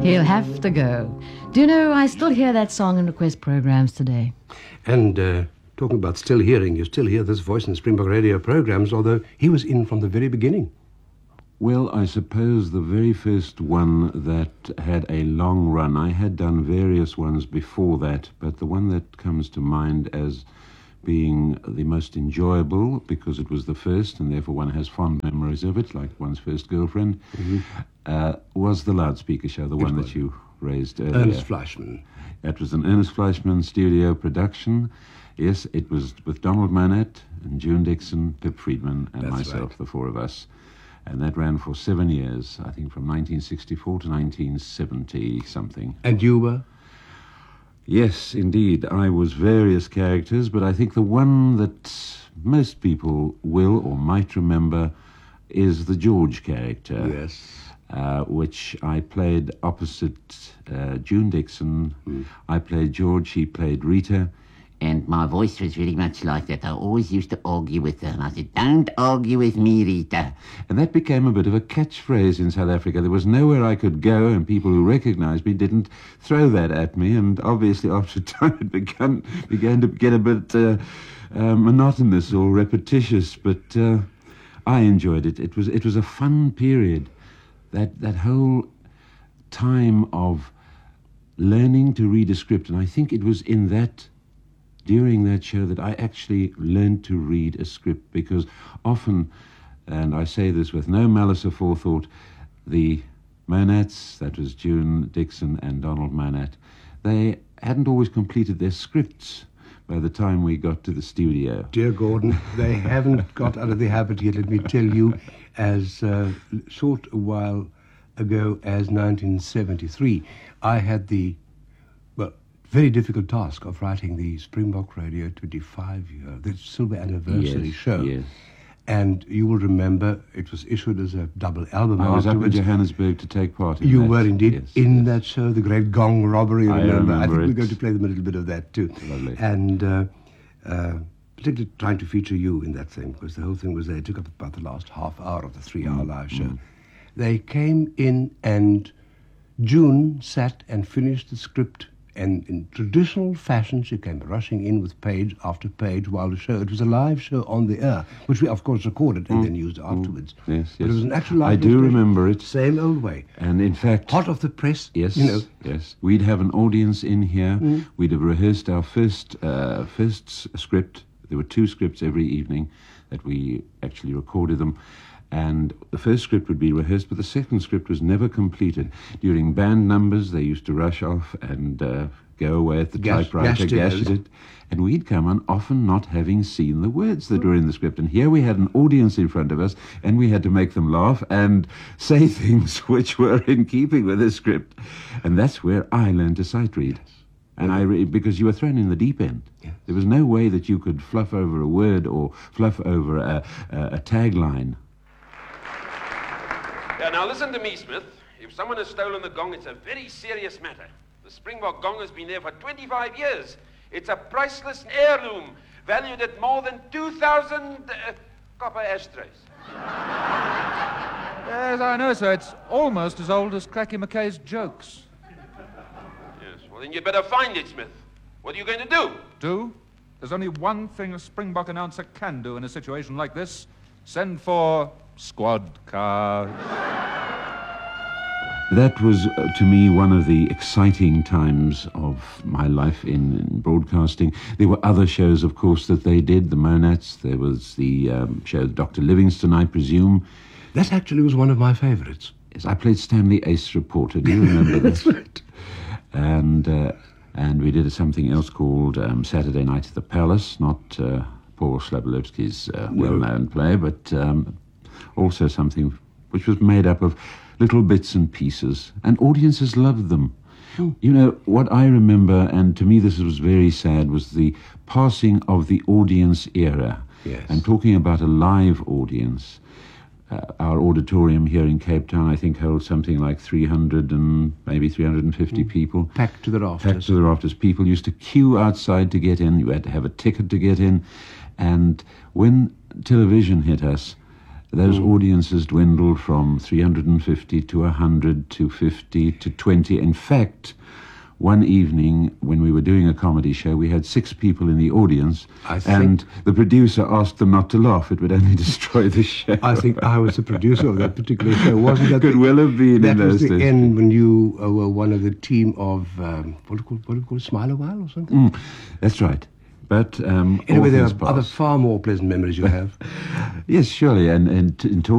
He'll have to go. Do you know, I still hear that song in request programs today. And talking about still hearing, you still hear this voice in Springbok radio programs, although he was in from the very beginning. Well, I suppose the very first one that had a long run, I had done various ones before that, but the one that comes to mind as being the most enjoyable, because it was the first, and therefore one has fond memories of it, like one's first girlfriend, was the Loudspeaker Show, the one that you raised earlier. Ernest Fleischmann. That was an Ernest Fleischmann studio production. Yes, it was with Donald Manette and June Dixon, Pip Friedman, and That's myself, right. the four of us. And that ran for 7 years, I think from 1964 to 1970-something. And you were? Yes, indeed. I was various characters, but I think the one that most people will or might remember is the George character. Yes. Which I played opposite June Dixon. I played George, he played Rita. And my voice was very much like that. I always used to argue with her. And I said, "Don't argue with me, Rita." And that became a bit of a catchphrase in South Africa. There was nowhere I could go, and people who recognized me didn't throw that at me. And obviously, after a time, it began to get a bit monotonous or repetitious. But I enjoyed it. It was a fun period. That whole time of learning to read a script. And I think it was during that show that I actually learned to read a script, because often, and I say this with no malice aforethought, the Monads, that was June Dixon and Donald Manette, they hadn't always completed their scripts by the time we got to the studio. Dear Gordon, they haven't got out of the habit yet, let me tell you, as short a while ago as 1973. I had the very difficult task of writing the Springbok Radio 25-year, the silver anniversary show. Yes. And you will remember it was issued as a double album. I was up in afterwards. Johannesburg to take part in You that. were indeed Yes, that show, the Great Gong Robbery. I I remember think it. we're going to play them a little bit of that too. Lovely. And particularly trying to feature you in that thing, because the whole thing was they took up about the last half hour of the 3-hour live show. They came in, and June sat and finished the script. And in traditional fashion, she came rushing in with page after page while the show... It was a live show on the air, which we, of course, recorded and then used afterwards. Yes, But it yes. was an actual live I do expression. remember it. Same old way. And in fact... Hot off the press, Yes, you know. yes. We'd have an audience in here. We'd have rehearsed our first script. There were 2 scripts every evening that we actually recorded them. And the first script would be rehearsed, but the second script was never completed. During band numbers, they used to rush off and go away at the typewriter, gash it. And we'd come on often not having seen the words that were in the script. And here we had an audience in front of us, and we had to make them laugh and say things which were in keeping with the script. And that's where I learned to sight read. And because you were thrown in the deep end. Yes. There was no way that you could fluff over a word or fluff over a tagline. Yeah, now listen to me, Smith. If someone has stolen the gong, it's a very serious matter. The Springbok gong has been there for 25 years. It's a priceless heirloom, valued at more than 2,000 copper ashtrays. Yes, I know, sir. It's almost as old as Cracky McKay's jokes. Yes, well then you'd better find it, Smith. What are you going to do? Do? There's only one thing a Springbok announcer can do in a situation like this. Send for squad cars. That was, to me, one of the exciting times of my life in broadcasting. There were other shows, of course, that they did, the Monads. There was the show Dr. Livingston, I presume. That actually was one of my favourites. Yes, I played Stanley Ace Reporter. Do you remember that? That's right. And we did something else called Saturday Night at the Palace, not Paul Slabowski's well-known play, but also something which was made up of little bits and pieces, and audiences loved them. You know, what I remember, and to me this was very sad, was the passing of the audience era. Yes. And talking about a live audience. Our auditorium here in Cape Town, I think, holds something like 300 and maybe 350 people. Packed to the rafters. Packed to the rafters. People used to queue outside to get in. You had to have a ticket to get in. And when television hit us, those audiences dwindled from 350 to 100 to 50 to 20. In fact, one evening when we were doing a comedy show, we had 6 people in the audience, and the producer asked them not to laugh. It would only destroy the show. I think I was the producer of that particular show, wasn't that? Could well have been in those days. That was the end when you were one of the team of, what do you call it, Smile a While or something? That's right. But anyway, there are other far more pleasant memories you have. Yes, surely. And in talking